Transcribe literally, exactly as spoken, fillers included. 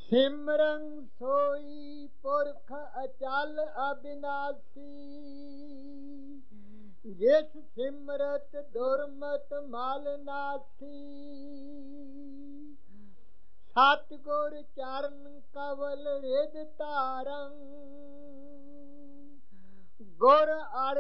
ਸਿਮਰਨ ਸੋਈ ਪੁਰਖ ਅਚਲ ਅਬਿਨਾਸੀ, ਜਿਸ ਸਿਮਰਤ ਦੁਰਮਤ ਮਲ ਨਾਸੀ। ਸਤਿਗੁਰ ਚਰਨ ਕਵਲ ਰਿਦ ਧਾਰੰ, ਗੁਰ ਅਰ